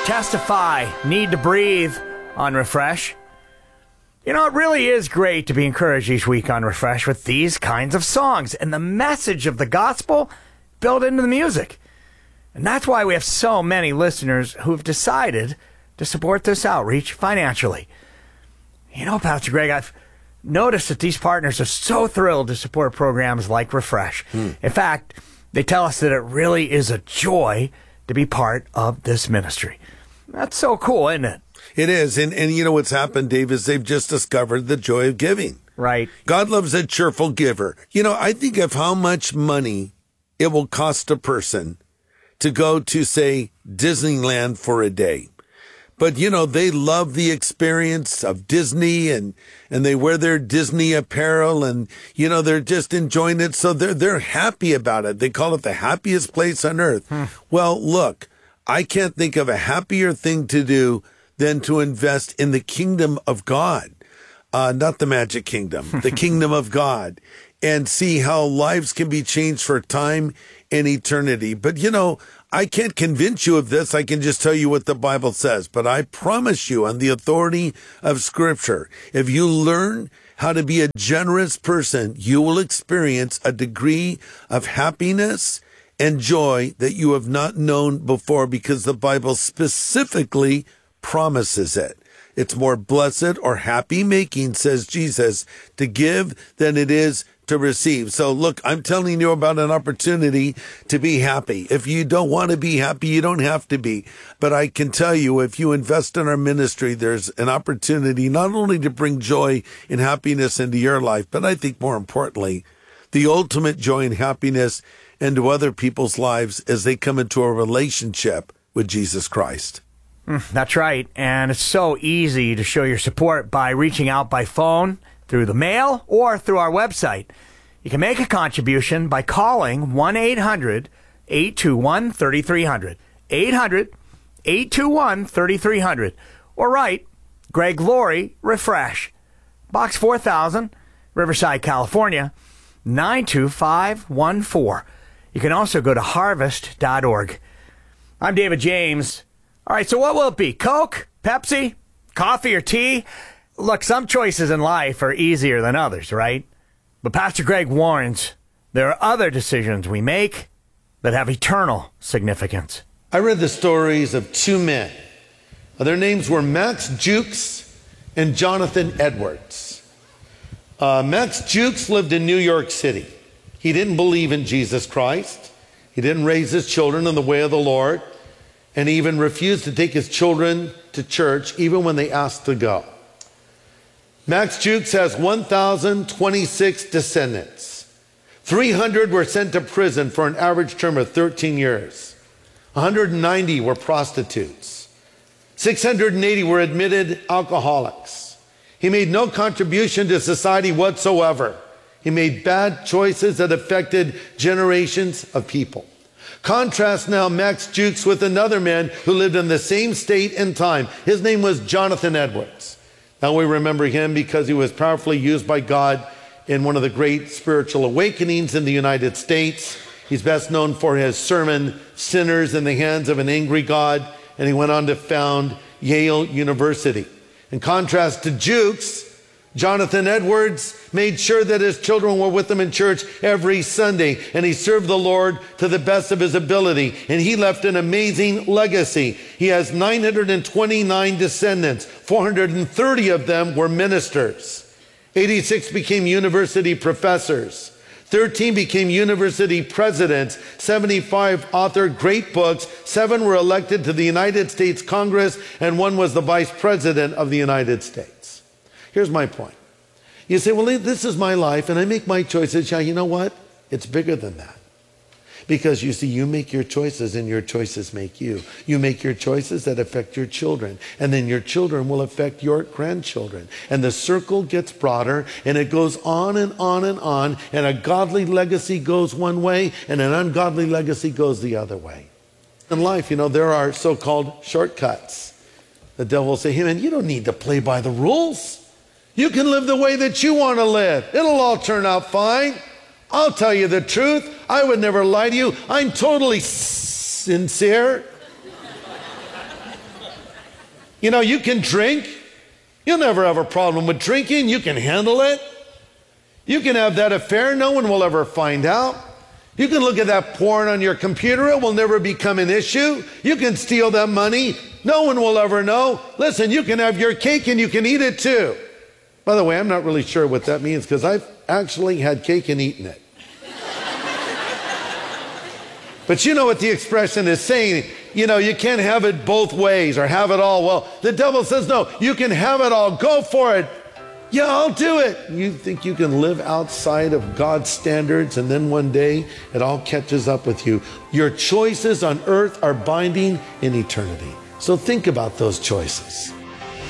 Testify, Need to Breathe on Refresh. You know, it really is great to be encouraged each week on Refresh with these kinds of songs and the message of the gospel built into the music. And that's why we have so many listeners who've decided to support this outreach financially. You know, Pastor Greg, I've noticed that these partners are so thrilled to support programs like Refresh. In fact, they tell us that it really is a joy to be part of this ministry. That's so cool, isn't it? It is. And you know what's happened, Dave, is they've just discovered the joy of giving. Right. God loves a cheerful giver. You know, I think of how much money it will cost a person to go to, say, Disneyland for a day. But, you know, they love the experience of Disney and they wear their Disney apparel and, you know, they're just enjoying it. So they're happy about it. They call it the happiest place on earth. Well, look, I can't think of a happier thing to do than to invest in the kingdom of God, not the magic kingdom, the kingdom of God, and see how lives can be changed for time and eternity. But, you know, I can't convince you of this. I can just tell you what the Bible says. But I promise you on the authority of Scripture, if you learn how to be a generous person, you will experience a degree of happiness and joy that you have not known before, because the Bible specifically promises it. It's more blessed or happy making, says Jesus, to give than it is to receive. So look, I'm telling you about an opportunity to be happy. If you don't want to be happy, you don't have to be. But I can tell you, if you invest in our ministry, there's an opportunity not only to bring joy and happiness into your life, but I think more importantly, the ultimate joy and happiness into other people's lives as they come into a relationship with Jesus Christ. That's right. And it's so easy to show your support by reaching out by phone, through the mail, or through our website. You can make a contribution by calling 1-800-821-3300. 800-821-3300. Or write Greg Laurie, Refresh, Box 4000, Riverside, California, 92514. You can also go to harvest.org. I'm David James. All right, so what will it be? Coke, Pepsi, coffee, or tea? Look, some choices in life are easier than others, right? But Pastor Greg warns there are other decisions we make that have eternal significance. I read the stories of two men. Their names were Max Jukes and Jonathan Edwards. Max Jukes lived in New York City. He didn't believe in Jesus Christ. He didn't raise his children in the way of the Lord. And he even refused to take his children to church, even when they asked to go. Max Jukes has 1,026 descendants. 300 were sent to prison for an average term of 13 years. 190 were prostitutes. 680 were admitted alcoholics. He made no contribution to society whatsoever. He made bad choices that affected generations of people. Contrast now Max Jukes with another man who lived in the same state and time. His name was Jonathan Edwards. Now we remember him because he was powerfully used by God in one of the great spiritual awakenings in the United States. He's best known for his sermon, Sinners in the Hands of an Angry God, and he went on to found Yale University. In contrast to Jukes, Jonathan Edwards made sure that his children were with him in church every Sunday, and he served the Lord to the best of his ability, and he left an amazing legacy. He has 929 descendants. 430 of them were ministers. 86 became university professors. 13 became university presidents. 75 authored great books. 7 were elected to the United States Congress, and 1 was the vice president of the United States. Here's my point. You say, well, this is my life and I make my choices. Yeah, you know what? It's bigger than that. Because you see, you make your choices and your choices make you. You make your choices that affect your children. And then your children will affect your grandchildren. And the circle gets broader and it goes on and on and on. And a godly legacy goes one way and an ungodly legacy goes the other way. In life, you know, there are so-called shortcuts. The devil will say, hey man, you don't need to play by the rules. You can live the way that you want to live. It'll all turn out fine. I'll tell you the truth. I would never lie to you. I'm totally sincere. You know, you can drink. You'll never have a problem with drinking. You can handle it. You can have that affair. No one will ever find out. You can look at that porn on your computer. It will never become an issue. You can steal that money. No one will ever know. Listen, you can have your cake and you can eat it too. By the way, I'm not really sure what that means because I've actually had cake and eaten it. But you know what the expression is saying. You know, you can't have it both ways or have it all. Well, the devil says, no, you can have it all. Go for it. Yeah, I'll do it. You think you can live outside of God's standards and then one day it all catches up with you. Your choices on earth are binding in eternity. So think about those choices.